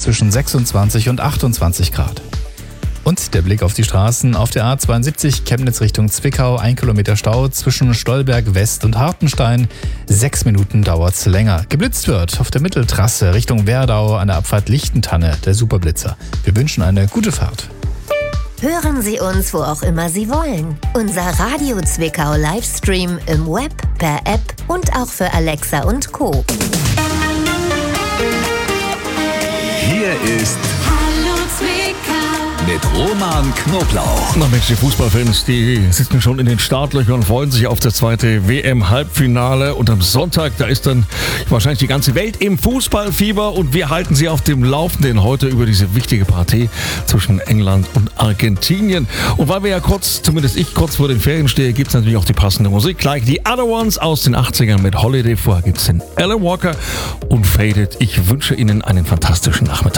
zwischen 26 und 28 Grad. Und der Blick auf die Straßen. Auf der A72 Chemnitz Richtung Zwickau, 1 Kilometer Stau zwischen Stolberg West und Hartenstein. 6 Minuten dauert's länger. Geblitzt wird auf der Mitteltrasse Richtung Werdau an der Abfahrt Lichtentanne, der Superblitzer. Wir wünschen eine gute Fahrt. Hören Sie uns, wo auch immer Sie wollen. Unser Radio Zwickau Livestream im Web, per App und auch für Alexa und Co. Hier ist mit Roman Knoblauch. Na Mensch, die Fußballfans, die sitzen schon in den Startlöchern und freuen sich auf das zweite WM-Halbfinale. Und am Sonntag, da ist dann wahrscheinlich die ganze Welt im Fußballfieber. Und wir halten Sie auf dem Laufenden heute über diese wichtige Partie zwischen England und Argentinien. Und weil wir ja zumindest ich kurz vor den Ferien stehe, gibt es natürlich auch die passende Musik. Gleich die Other Ones aus den 80ern mit Holiday. Vorher gibt es den Alan Walker und Faded. Ich wünsche Ihnen einen fantastischen Nachmittag.